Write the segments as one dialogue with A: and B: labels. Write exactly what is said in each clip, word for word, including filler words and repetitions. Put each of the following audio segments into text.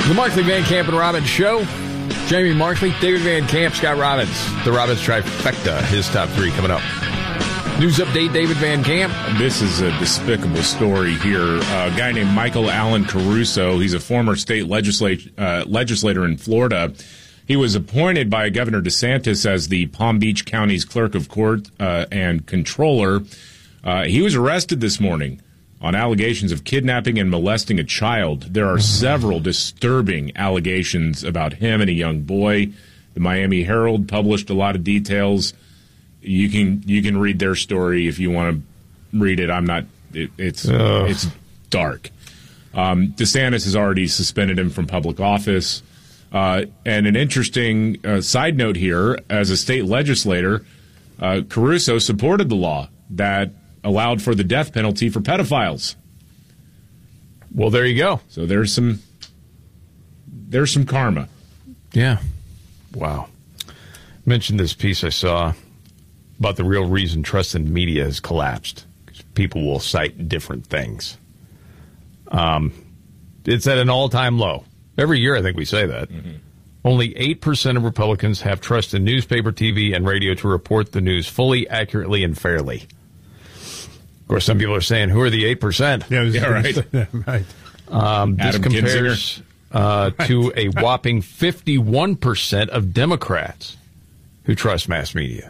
A: The Markley, Van Camp, and Robbins Show. Jamie Markley, David Van Camp, Scott Robbins. The Robbins Trifecta, his top three coming up. News update, David Van Camp.
B: This is a despicable story here. A guy named Michael Allen Caruso, he's a former state legislate, uh, legislator in Florida. He was appointed by Governor DeSantis as the Palm Beach County's clerk of court uh, and controller. Uh, he was arrested this morning on allegations of kidnapping and molesting a child. There are several disturbing allegations about him and a young boy. The Miami Herald published a lot of details. You can you can read their story if you want to read it. I'm not. It, it's Ugh. it's dark. Um, DeSantis has already suspended him from public office. Uh, and an interesting uh, side note here: as a state legislator, uh, Caruso supported the law that allowed for the death penalty for pedophiles.
A: Well, there you go.
B: So there's some there's some karma.
A: Yeah. Wow. Mentioned this piece I saw about the real reason trust in media has collapsed. People will cite different things. Um, it's at an all-time low. Every year I think we say that. Mm-hmm. Only eight percent of Republicans have trust in newspaper, T V, and radio to report the news fully, accurately, and fairly. Of course, some people are saying, who are the eight percent?
B: Yeah, yeah right.
C: right.
B: Um,
A: this
B: Adam
A: compares uh,
C: right.
A: to a whopping fifty-one percent of Democrats who trust mass media.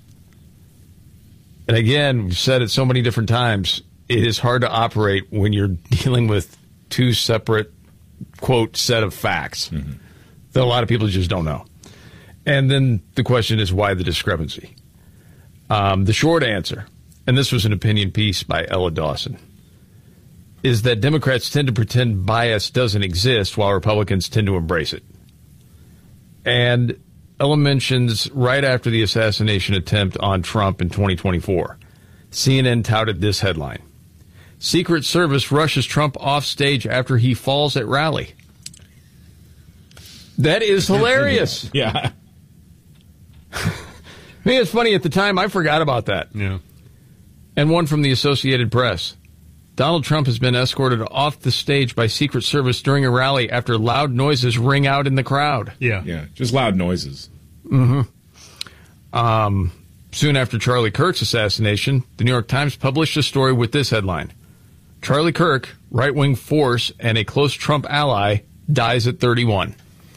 A: And again, we've said it so many different times, it is hard to operate when you're dealing with two separate, quote, set of facts mm-hmm. that a lot of people just don't know. And then the question is, why the discrepancy? Um, the short answer, and this was an opinion piece by Ella Dawson, is that Democrats tend to pretend bias doesn't exist while Republicans tend to embrace it. And Ella mentions right after the assassination attempt on Trump in twenty twenty-four, C N N touted this headline: Secret Service rushes Trump off stage after he falls at rally. That is hilarious.
B: Yeah.
A: I mean, it's funny, at the time, I forgot about that.
C: Yeah.
A: And one from the Associated Press. Donald Trump has been escorted off the stage by Secret Service during a rally after loud noises ring out in the crowd.
C: Yeah.
B: Yeah, just loud noises.
A: Mm-hmm. Um, soon after Charlie Kirk's assassination, the New York Times published a story with this headline: Charlie Kirk, right-wing force and a close Trump ally, dies at thirty-one.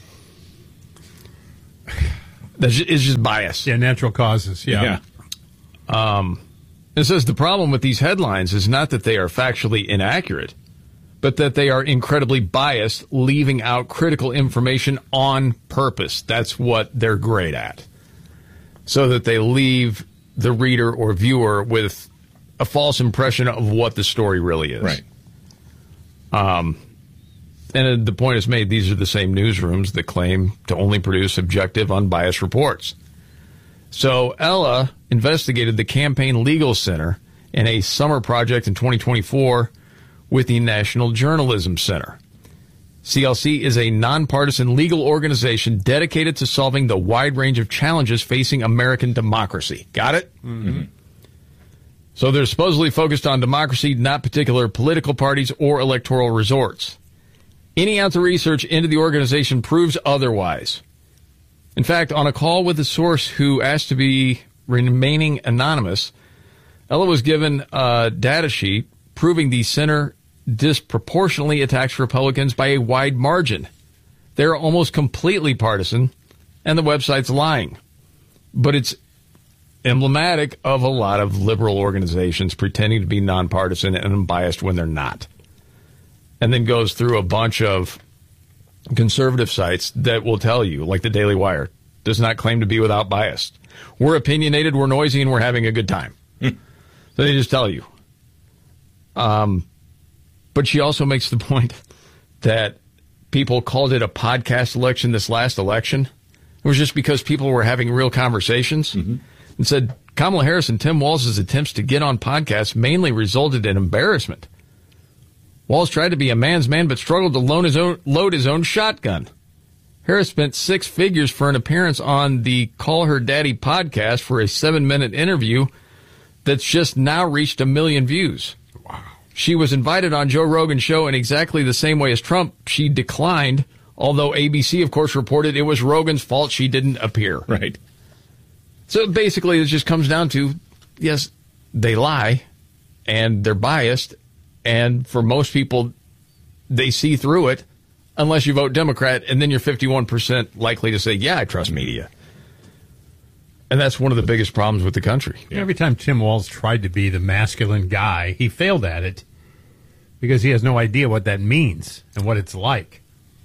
A: That is just bias.
C: Yeah, natural causes. Yeah.
B: yeah.
A: Um, it says the problem with these headlines is not that they are factually inaccurate, but that they are incredibly biased, leaving out critical information on purpose. That's what they're great at. So that they leave the reader or viewer with a false impression of what the story really is.
B: Right.
A: Um, and the point is made, these are the same newsrooms that claim to only produce objective, unbiased reports. So Ella investigated the Campaign Legal Center in a summer project in twenty twenty-four with the National Journalism Center. C L C is a nonpartisan legal organization dedicated to solving the wide range of challenges facing American democracy. Got it?
C: Mm-hmm.
A: So they're supposedly focused on democracy, not particular political parties or electoral resorts. Any ounce of research into the organization proves otherwise. In fact, on a call with a source who asked to be remaining anonymous, Ella was given a data sheet proving the center disproportionately attacks Republicans by a wide margin. They're almost completely partisan, and the website's lying. But it's emblematic of a lot of liberal organizations pretending to be nonpartisan and unbiased when they're not. And then goes through a bunch of conservative sites that will tell you, like the Daily Wire, does not claim to be without bias. We're opinionated, we're noisy, and we're having a good time. So they just tell you. Um, but she also makes the point that people called it a podcast election this last election. It was just because people were having real conversations mm-hmm. and said Kamala Harris and Tim Walz's attempts to get on podcasts mainly resulted in embarrassment. Walz tried to be a man's man but struggled to loan his own, load his own shotgun. Harris spent six figures for an appearance on the Call Her Daddy podcast for a seven-minute interview that's just now reached a million views. Wow. She was invited on Joe Rogan's show in exactly the same way as Trump. She declined Although A B C, of course, reported it was Rogan's fault she didn't appear.
B: Right.
A: So basically, it just comes down to, yes, they lie, and they're biased, and for most people, they see through it, unless you vote Democrat, and then you're fifty-one percent likely to say, yeah, I trust media. And that's one of the biggest problems with the country.
C: Yeah. Every time Tim Walz tried to be the masculine guy, he failed at it because he has no idea what that means and what it's like.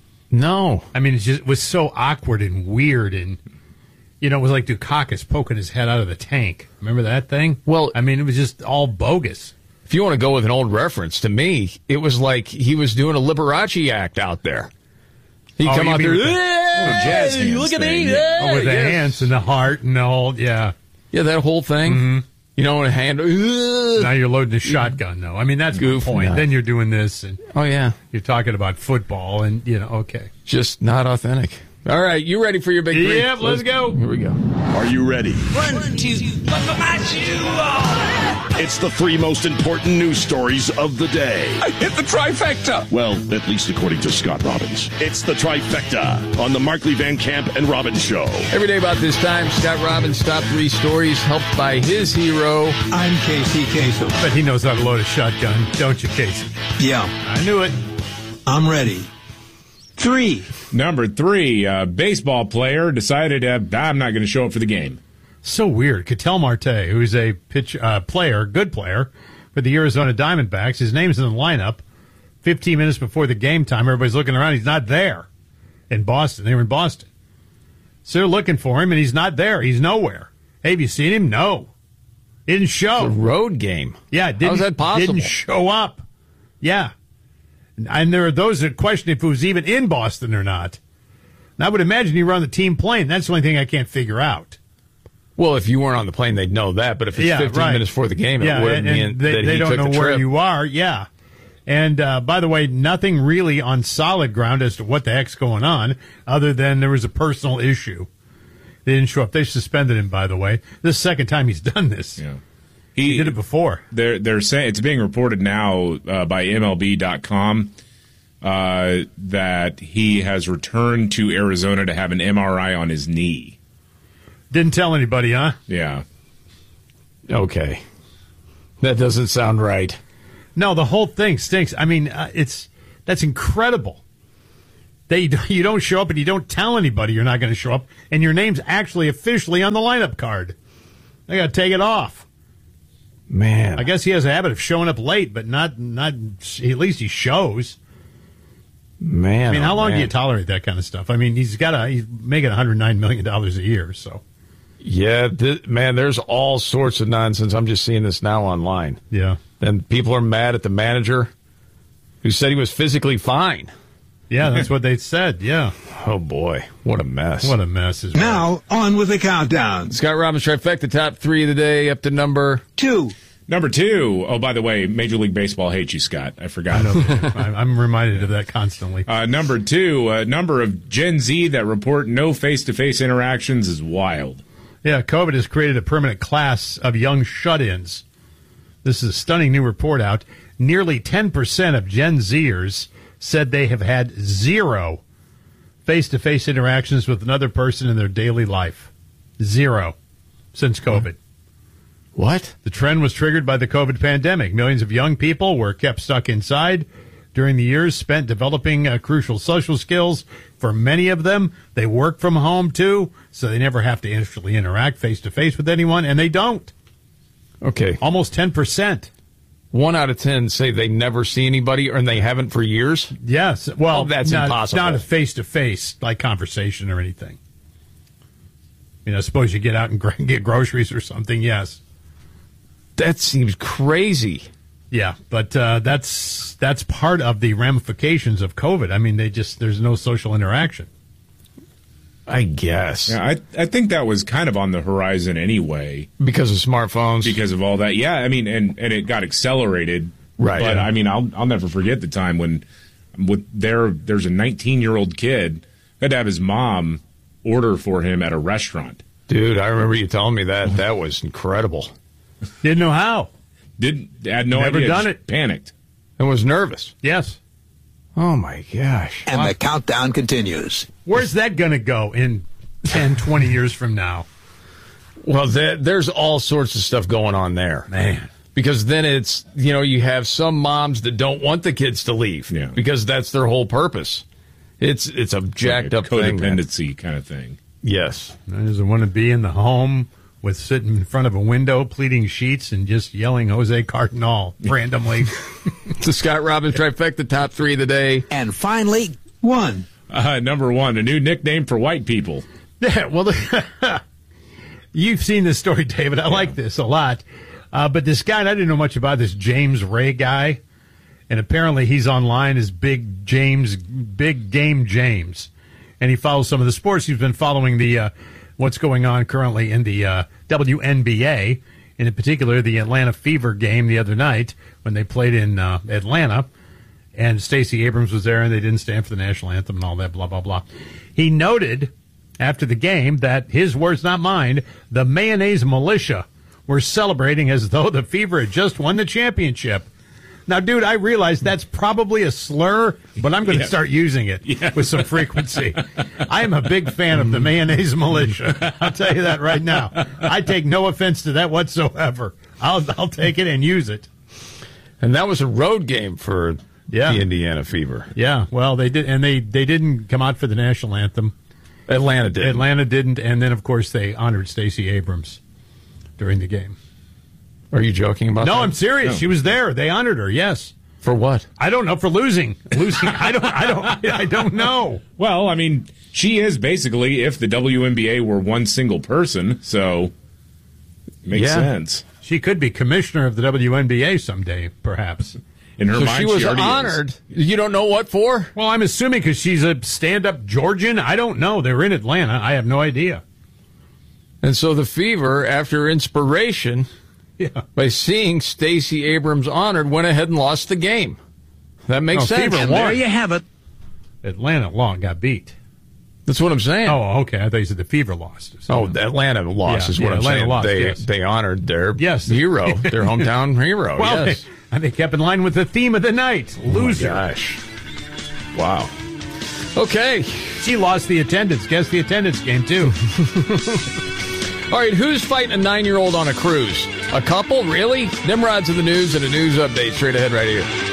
A: No.
C: I mean, it just was so awkward and weird, and, you know, it was like Dukakis poking his head out of the tank. Remember that thing?
A: Well,
C: I mean, it was just all bogus.
A: If you want to go with an old reference, to me, it was like he was doing a Liberace act out there. He'd
C: oh,
A: come out there,
C: the,
A: hey,
B: jazz hands
A: look at
B: thing.
A: me,
C: yeah. oh, with the
A: yes.
C: hands and the heart and the whole, yeah.
A: Yeah, that whole thing.
C: Mm-hmm.
A: You know, a hand. Ugh.
C: Now you're loading a shotgun, though. I mean, that's
A: Goof,
C: the point.
A: no.
C: Then you're doing this, and
A: Oh, yeah.
C: you're talking about football, and, you know, okay.
A: Just not authentic. All right, you ready for your big three?
C: Yep, let's go.
A: Here we go.
D: Are you ready?
E: One, two, buckle my shoe.
D: It's the three most important news stories of the day.
E: I hit the trifecta.
D: Well, at least according to Scott Robbins. It's the trifecta on the Markley Van Camp and Robbins Show.
A: Every day about this time, Scott Robbins' top three stories helped by his hero.
F: I'm Casey Kasem.
C: But he knows how to load a shotgun, don't you, Casey?
F: Yeah,
C: I knew it.
F: I'm ready. Three.
B: Number three, a baseball player decided uh, I'm not going to show up for the game.
C: So weird. Ketel Marte, who's a pitch uh, player, good player for the Arizona Diamondbacks. His name's in the lineup. fifteen minutes before the game time, everybody's looking around. He's not there in Boston. They were in Boston. So they're looking for him, and he's not there. He's nowhere. Hey, have you seen him? No. He didn't show.
A: A road game.
C: Yeah, didn't,
A: How's that possible?
C: Didn't show up. Yeah. And there are those that question if he was even in Boston or not. And I would imagine he were on the team plane. That's the only thing I can't figure out.
A: Well, if you weren't on the plane, they'd know that. But if it's
C: Yeah,
A: fifteen
C: right.
A: minutes before the game,
C: Yeah,
A: it would
C: and,
A: mean
C: and they,
A: that
C: they
A: he
C: don't
A: took
C: know
A: the
C: where
A: trip.
C: you are. Yeah. And uh, by the way, nothing really on solid ground as to what the heck's going on, other than there was a personal issue. They didn't show up. They suspended him, by the way. This is the second time he's done this.
B: Yeah.
C: He, he did it before.
B: They're they're saying it's being reported now uh, by M L B dot com uh, that he has returned to Arizona to have an M R I on his knee.
C: Didn't tell anybody, huh?
B: Yeah.
A: Okay. That doesn't sound right.
C: No, the whole thing stinks. I mean, uh, it's that's incredible. They you don't show up and you don't tell anybody you're not going to show up, and your name's actually officially on the lineup card. They got to take it off.
A: Man.
C: I guess he has a habit of showing up late, but not not. At least he shows.
A: Man.
C: I mean, how
A: oh,
C: long
A: man.
C: do you tolerate that kind of stuff? I mean, he's got a he's making one hundred nine million dollars a year, so
A: Yeah, th- man, there's all sorts of nonsense. I'm just seeing this now online.
C: yeah,
A: And people are mad at the manager who said he was physically fine.
C: yeah. That's what they said. Yeah,
A: Oh, boy. What a mess.
C: what a mess is
F: Now, on with the countdown.
A: Scott Robbins trifecta, top three of the day, up to number.
F: Two.
B: Number two. Oh, by the way, Major League Baseball hates you, Scott. I forgot.
C: I- I'm reminded of that constantly.
B: Uh, number two, a number of Gen Z that report no face-to-face interactions is wild.
C: Yeah, COVID has created a permanent class of young shut-ins. This is a stunning new report out. Nearly ten percent of Gen Zers said they have had zero face-to-face interactions with another person in their daily life. Zero since COVID.
A: What?
C: The trend was triggered by the COVID pandemic. Millions of young people were kept stuck inside during the years spent developing uh, crucial social skills. For many of them, they work from home too, so they never have to actually interact face-to-face with anyone, and they don't.
A: Okay.
C: Almost ten percent.
A: One out of ten say they never see anybody or and they haven't for years.
C: Yes. Well,
A: Oh, that's
C: not,
A: impossible.
C: Not a face-to-face, like conversation or anything. You know, suppose you get out and gr- get groceries or something, yes.
A: That seems crazy.
C: Yeah, but uh, that's that's part of the ramifications of COVID. I mean, they just there's no social interaction.
A: I guess.
B: Yeah, I I think that was kind of on the horizon anyway
A: Because of smartphones.
B: because of all that. Yeah, I mean, and, and it got accelerated.
A: Right,
B: But
A: yeah.
B: I mean, I'll I'll never forget the time when with there there's a nineteen year old kid who had to have his mom order for him at a restaurant.
A: Dude, I remember you telling me that. That was incredible.
C: Didn't know how.
B: Didn't had no
C: Never
B: idea.
C: done
B: just
C: it.
B: Panicked.
A: And was nervous.
C: Yes.
A: Oh, my gosh.
F: And the countdown continues.
C: Where's that going to go in ten, twenty years from now?
A: Well, there, there's all sorts of stuff going on there.
C: Man.
A: Because then it's, you know, you have some moms that don't want the kids to leave.
B: Yeah.
A: Because that's their whole purpose. It's it's a jacked
B: like a
A: up thing.
B: codependency kind of thing.
A: Yes.
C: I just want to be in the home with sitting in front of a window, pleating sheets, and just yelling Jose Cardinal randomly.
A: The Scott Robbins trifecta, top three of the day.
F: And finally, one.
B: Uh, number one, a new nickname for white people.
C: Yeah, well, the, you've seen this story, David. I yeah. like this a lot. Uh, but this guy, I didn't know much about this James Ray guy. And apparently he's online as Big James, Big Game James. And he follows some of the sports. He's been following the uh, what's going on currently in the uh, W N B A, and in particular the Atlanta Fever game the other night when they played in uh, Atlanta. And Stacey Abrams was there, and they didn't stand for the national anthem and all that, blah, blah, blah. He noted after the game that, his words, not mine, the mayonnaise militia were celebrating as though the Fever had just won the championship. Now, dude, I realize that's probably a slur, but I'm going to yeah. start using it yeah. with some frequency. I am a big fan of the mayonnaise militia. I'll tell you that right now. I take no offense to that whatsoever. I'll I'll take it and use it.
A: And that was a road game for
C: yeah.
A: the Indiana Fever.
C: Yeah, well, they did, and they, they didn't come out for the national anthem.
A: Atlanta did.
C: Atlanta didn't, and then, of course, they honored Stacey Abrams during the game.
A: Are you joking about
C: no,
A: that?
C: No, I'm serious.
A: No.
C: She was there. They honored her. Yes.
A: For what?
C: I don't know. For losing. Losing. I don't. I don't. I don't know.
B: Well, I mean, she is basically if the W N B A were one single person, so it makes
A: yeah.
B: sense.
C: She could be commissioner of the W N B A someday, perhaps.
B: In her
A: so
B: mind,
A: she was
B: she
A: honored.
B: Is.
A: You don't know what for?
C: Well, I'm assuming because she's a stand-up Georgian. I don't know. They're in Atlanta. I have no idea.
A: And so the Fever, after inspiration.
C: Yeah.
A: By seeing Stacey Abrams honored, went ahead and lost the game. That makes
C: oh,
A: sense.
C: Fever
F: and
C: won.
F: There you have it.
C: Atlanta long got beat.
A: That's what I'm saying.
C: Oh, okay. I thought you said the Fever lost.
A: So. Oh, Atlanta lost
C: yeah,
A: is what
C: yeah,
A: I'm
C: Atlanta
A: saying.
C: Lost,
A: they
C: yes.
A: they honored their
C: yes.
A: hero, their hometown hero.
C: Well,
A: yes.
C: they, they kept in line with the theme of the night. Loser.
A: Oh my gosh. Wow. Okay.
C: She lost the attendance. Guess the attendance game, too.
A: All right, who's fighting a nine-year-old on a cruise? A couple? Really? Nimrod's in the news and a news update straight ahead right here.